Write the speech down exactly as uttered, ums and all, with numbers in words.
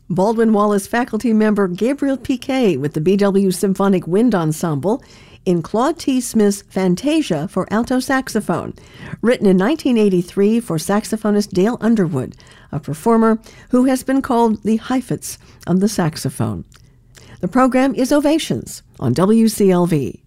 Baldwin Wallace faculty member Gabriel Piquet with the B W Symphonic Wind Ensemble in Claude T. Smith's Fantasia for alto saxophone, written in nineteen eighty-three for saxophonist Dale Underwood, a performer who has been called the Heifetz of the saxophone. The program is Ovations on W C L V.